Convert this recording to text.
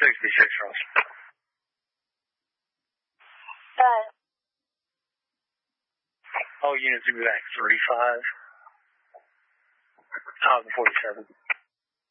66, Ross. All units will be back 35. 47.